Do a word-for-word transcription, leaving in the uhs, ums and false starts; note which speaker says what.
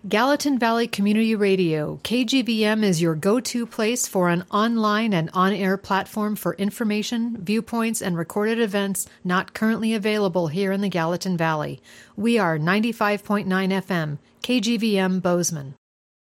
Speaker 1: Gallatin Valley Community Radio, K G V M, is your go-to place for an online and on-air platform for information, viewpoints, and recorded events not currently available here in the Gallatin Valley. We are ninety-five point nine F M, K G V M Bozeman.